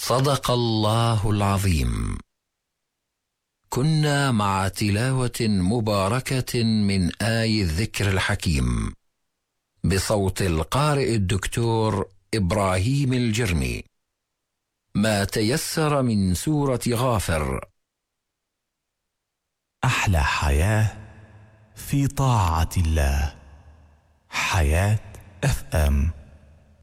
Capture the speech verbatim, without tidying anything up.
صدق الله العظيم. كنا مع تلاوة مباركة من آي الذكر الحكيم بصوت القارئ الدكتور إبراهيم الجرمي. ما تيسر من سورة غافر. أحلى حياة في طاعة الله. حياة اف ام.